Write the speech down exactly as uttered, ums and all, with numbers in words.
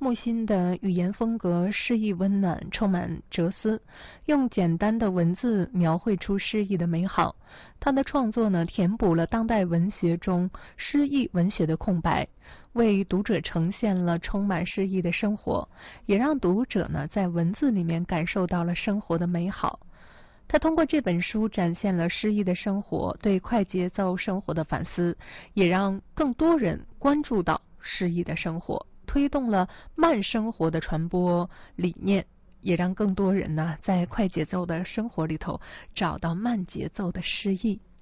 木心的语言风格诗意温暖，充满哲思，用简单的文字描绘出诗意的美好。他的创作呢，填补了当代文学中诗意文学的空白，为读者呈现了充满诗意的生活，也让读者呢在文字里面感受到了生活的美好。他通过这本书展现了诗意的生活，对快节奏生活的反思，也让更多人关注到诗意的生活，推动了慢生活的传播理念，也让更多人呢在快节奏的生活里头找到慢节奏的诗意。